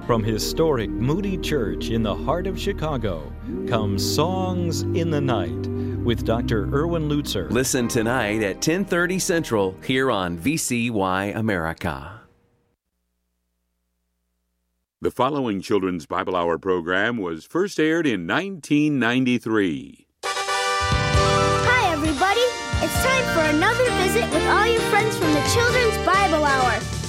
From historic Moody Church in the heart of Chicago comes Songs in the Night with Dr. Erwin Lutzer. Listen tonight at 10:30 Central here on VCY America. The following Children's Bible Hour program was first aired in 1993. Hi, everybody. It's time for another visit with all your friends from the Children's Bible Hour.